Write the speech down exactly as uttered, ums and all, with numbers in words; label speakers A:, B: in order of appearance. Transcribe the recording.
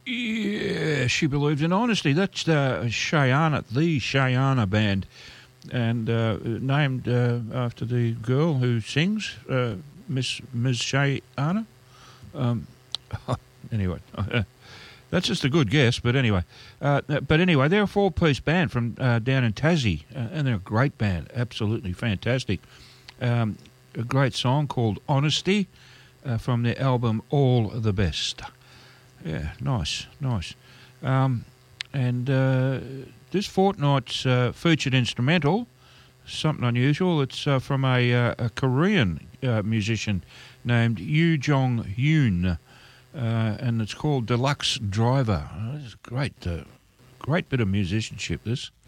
A: Yeah, She Believes in Honesty. That's the Shayana, the Shayana band, and uh, named uh, after the girl who sings, uh, Miss Miss Shayana. Um, anyway, that's just a good guess, but anyway. Uh, but anyway, they're a four-piece band from uh, down in Tassie, uh, and they're a great band, absolutely fantastic. Um, a great song called Honesty uh, from their album All the Best. Yeah, nice, nice. Um, and uh, this fortnight's uh, featured instrumental, something unusual. It's uh, from a, uh, a Korean uh, musician named Yoo Jong Yoon, uh, and it's called Deluxe Driver. Oh, this is great, uh, great bit of musicianship, this.